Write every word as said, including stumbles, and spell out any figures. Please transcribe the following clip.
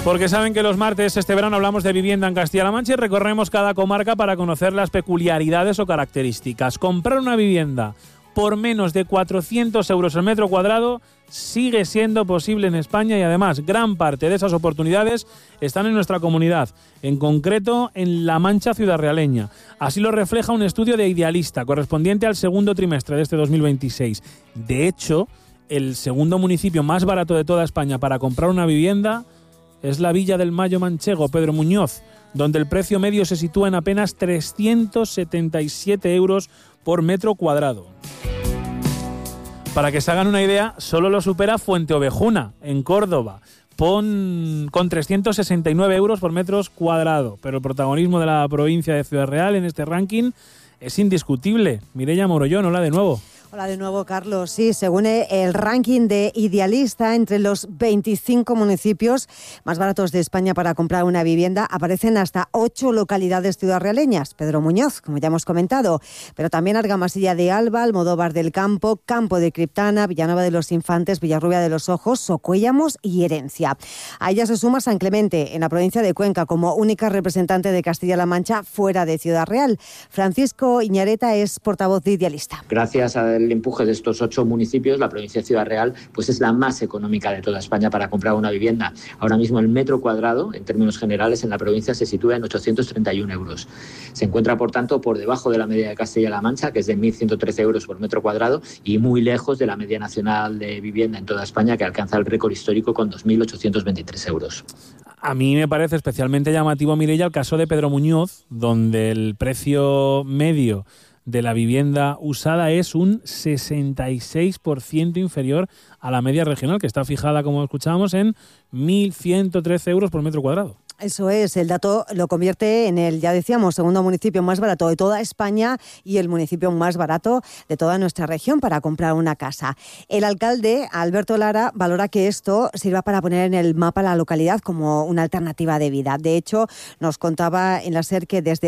Porque saben que los martes este verano hablamos de vivienda en Castilla-La Mancha y recorremos cada comarca para conocer las peculiaridades o características. Comprar una vivienda por menos de cuatrocientos euros el metro cuadrado sigue siendo posible en España y además gran parte de esas oportunidades están en nuestra comunidad, en concreto en La Mancha ciudadrealeña. Así lo refleja un estudio de Idealista correspondiente al segundo trimestre de este dos mil veintiséis. De hecho, el segundo municipio más barato de toda España para comprar una vivienda es la Villa del Mayo manchego, Pedro Muñoz, donde el precio medio se sitúa en apenas trescientos setenta y siete euros por metro cuadrado. Para que se hagan una idea, solo lo supera Fuenteovejuna, en Córdoba, pon, con trescientos sesenta y nueve euros por metro cuadrado. Pero el protagonismo de la provincia de Ciudad Real en este ranking es indiscutible. Mireia Morollón, hola de nuevo. Hola de nuevo, Carlos. Sí, según el ranking de Idealista, entre los veinticinco municipios más baratos de España para comprar una vivienda aparecen hasta ocho localidades ciudadrealeñas. Pedro Muñoz, como ya hemos comentado, pero también Argamasilla de Alba, Almodóvar del Campo, Campo de Criptana, Villanueva de los Infantes, Villarrubia de los Ojos, Socuéllamos y Herencia. A ella se suma San Clemente, en la provincia de Cuenca, como única representante de Castilla-La Mancha fuera de Ciudad Real. Francisco Iñareta es portavoz de Idealista. Gracias a el empuje de estos ocho municipios, la provincia de Ciudad Real pues es la más económica de toda España para comprar una vivienda. Ahora mismo el metro cuadrado, en términos generales, en la provincia se sitúa en ochocientos treinta y un euros. Se encuentra, por tanto, por debajo de la media de Castilla-La Mancha, que es de mil ciento trece euros por metro cuadrado, y muy lejos de la media nacional de vivienda en toda España, que alcanza el récord histórico con dos mil ochocientos veintitrés euros. A mí me parece especialmente llamativo, Mireia, el caso de Pedro Muñoz, donde el precio medio de la vivienda usada es un sesenta y seis por ciento inferior a la media regional, que está fijada, como escuchábamos, en mil ciento trece euros por metro cuadrado. Eso es, el dato lo convierte en el, ya decíamos, segundo municipio más barato de toda España y el municipio más barato de toda nuestra región para comprar una casa. El alcalde, Alberto Lara, valora que esto sirva para poner en el mapa la localidad como una alternativa de vida. De hecho, nos contaba en la SER que desde